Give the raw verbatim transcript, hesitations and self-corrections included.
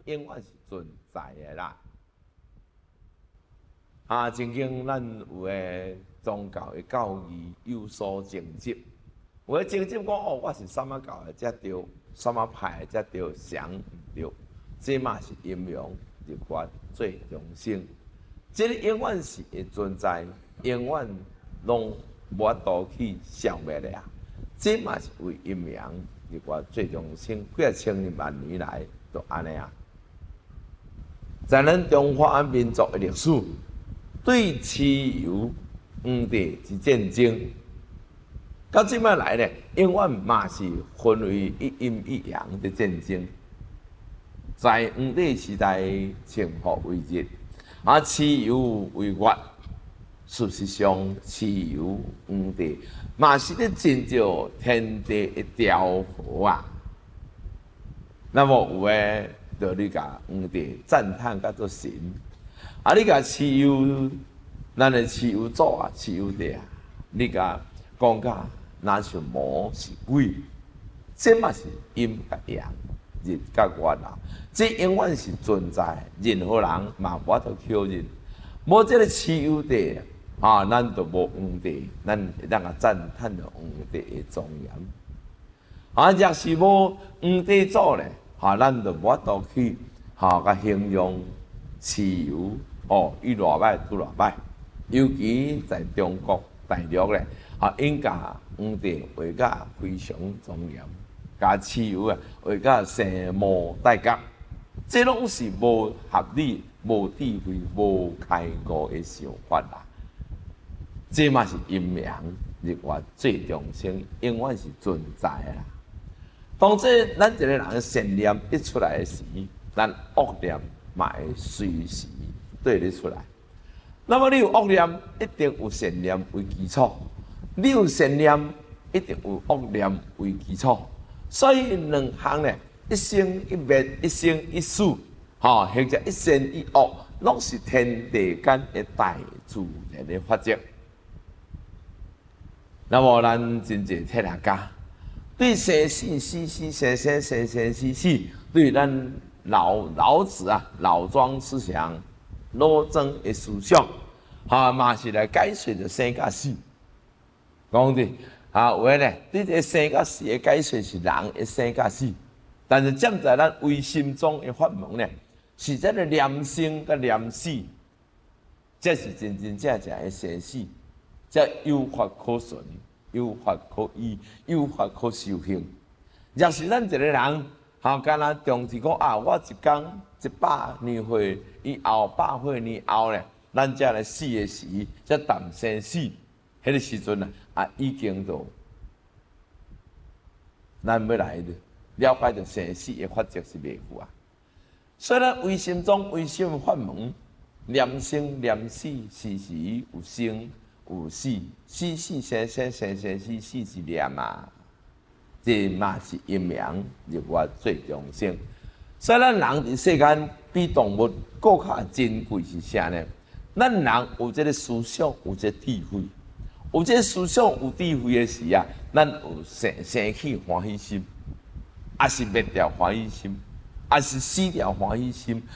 永远是存在的啦。啊，曾经咱有诶宗教的教义有所争执，有诶争执讲哦，我是什么教的才对，什么派的才对，谁毋对，这嘛是阴阳日月最中性，这个永远是会存在，永远拢无法度去消灭的啊！这嘛是为阴阳日月最中性，几啊千年万年来都安尼啊。在咱中华民族的历史，对蚩尤黄帝之战争，到即摆来咧，永远嘛是分为一阴一阳的战争。在黄帝时代，称呼为日，啊，蚩尤为月。事实上，蚩尤黄帝嘛是咧遵照天地的调和啊。那么有诶，就你甲黄帝赞叹甲做神，啊，你甲蚩尤，咱的蚩尤祖啊，蚩尤帝啊，你甲讲甲那是魔是鬼，这嘛是阴甲阳，日甲月啊，这永远是存在，任何人嘛无法度挑战。无这个蚩尤帝啊，咱就无黄帝，咱会当啊赞叹着黄帝的庄严。啊，若是无黄帝祖咧，哈、啊，咱就无法度去哈甲形容蚩尤哦，伊偌歹拄偌歹。尤其在中国大陆咧，啊，应甲黄帝画甲非常庄严，甲蚩尤啊画甲生无大甲，这拢是无合理、无智慧、无开悟的想法啦。这嘛是阴阳日月最中性，永远是存在啦。当这咱一个人善念一出来时，咱恶念嘛会随时对你出来。那么你有恶念，一定有善念为基础；你有善念，一定有恶念为基础。所以两项呢，一生一灭，一生一死，吼，或者一善一恶，拢是天地间的大自然的法则。那么咱真侪哲学家对生死死死生生生生死死，对咱老老子啊老庄思想、老庄的思想，哈嘛是来解释着生甲死。讲的啊，有诶咧，对这生甲死的解释是人的生甲死，但是站在咱唯心中的法门咧，是这个念生甲念死，这是真真正正的生死。才有法可循，有法可依，有法可修行。若是咱一个人，哈，干那重视讲啊，我一天一百年岁以后，百岁年后咧，咱才来死的时，才谈生死，迄个时阵啊，啊已经都咱要来的了解着生死的法则是袂有啊。所以咱唯心中唯心法门，念生念死，时时有生。有死，死死生生生生死死是念啊，这嘛是阴阳日月最中性。所以咱人伫世间比动物更较珍贵是啥呢？咱人有这个思想，有这个智慧，有这个思想有智慧的时啊，咱有生生起欢喜心，也是灭掉欢喜心，也是死掉欢喜心。